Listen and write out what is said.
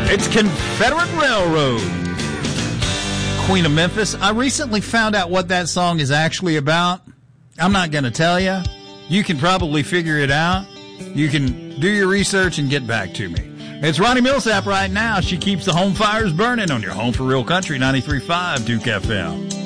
It's Confederate Railroad. Queen of Memphis. I recently found out what that song is actually about. I'm not going to tell you. You can probably figure it out. You can do your research and get back to me. It's Ronnie Millsap right now. She keeps the home fires burning on your home for real country, 93.5 Duke FM.